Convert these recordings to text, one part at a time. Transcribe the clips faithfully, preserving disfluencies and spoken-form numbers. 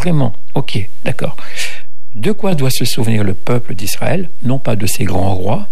vraiment. Ok, d'accord. De quoi doit se souvenir le peuple d'Israël? Non pas de ses grands rois,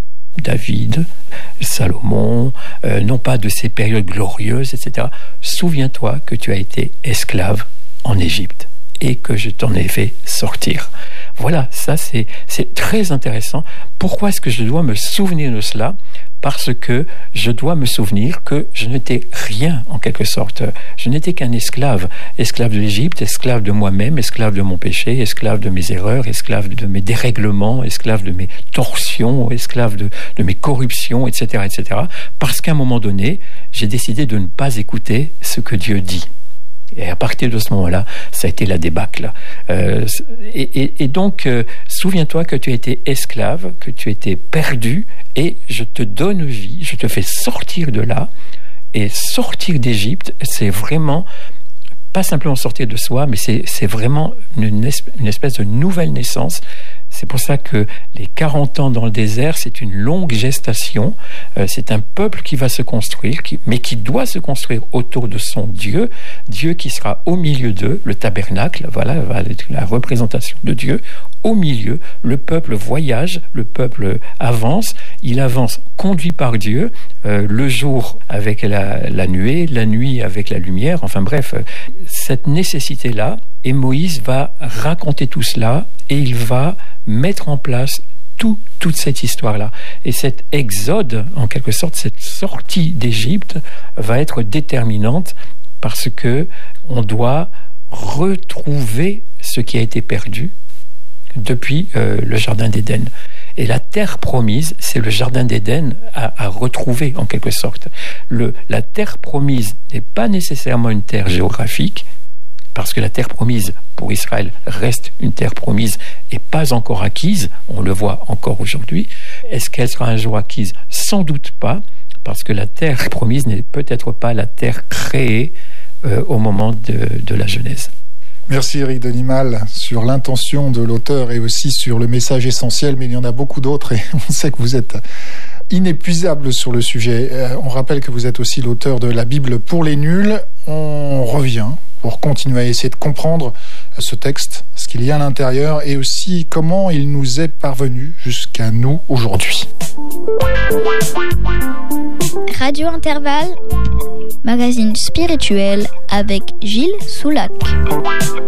David, Salomon, euh, non pas de ces périodes glorieuses, et cetera. Souviens-toi que tu as été esclave en Égypte et que je t'en ai fait sortir. Voilà, ça c'est, c'est très intéressant. Pourquoi est-ce que je dois me souvenir de cela? Parce que je dois me souvenir que je n'étais rien, en quelque sorte. Je n'étais qu'un esclave. Esclave de l'Égypte, esclave de moi-même, esclave de mon péché, esclave de mes erreurs, esclave de mes dérèglements, esclave de mes torsions, esclave de, de mes corruptions, et cetera, et cetera. Parce qu'à un moment donné, j'ai décidé de ne pas écouter ce que Dieu dit. Et à partir de ce moment-là, ça a été la débâcle. Euh, et, et, et donc, euh, souviens-toi que tu as été esclave, que tu étais perdu, et je te donne vie, je te fais sortir de là. Et sortir d'Égypte, c'est vraiment, pas simplement sortir de soi, mais c'est, c'est vraiment une, une espèce de nouvelle naissance. C'est pour ça que les quarante ans dans le désert, c'est une longue gestation. Euh, c'est un peuple qui va se construire, qui, mais qui doit se construire autour de son Dieu. Dieu qui sera au milieu d'eux, le tabernacle, voilà, la représentation de Dieu. Au milieu, le peuple voyage, le peuple avance. Il avance conduit par Dieu, euh, le jour avec la, la nuée, la nuit avec la lumière. Enfin bref, euh, cette nécessité-là, et Moïse va raconter tout cela et il va mettre en place tout, toute cette histoire-là. Et cet exode, en quelque sorte, cette sortie d'Égypte va être déterminante parce que on doit retrouver ce qui a été perdu depuis euh, le Jardin d'Éden. Et la terre promise, c'est le Jardin d'Éden à, à retrouver, en quelque sorte. Le, la terre promise n'est pas nécessairement une terre géographique, parce que la terre promise pour Israël reste une terre promise et pas encore acquise, on le voit encore aujourd'hui. Est-ce qu'elle sera un jour acquise? Sans doute pas, parce que la terre promise n'est peut-être pas la terre créée euh, au moment de, de la Genèse. Merci Éric Denimal sur l'intention de l'auteur et aussi sur le message essentiel, mais il y en a beaucoup d'autres et on sait que vous êtes inépuisable sur le sujet. Euh, on rappelle que vous êtes aussi l'auteur de la Bible pour les nuls. On revient pour continuer à essayer de comprendre ce texte, ce qu'il y a à l'intérieur et aussi comment il nous est parvenu jusqu'à nous aujourd'hui. Radio Intervalle, magazine spirituel avec Gilles Soulac.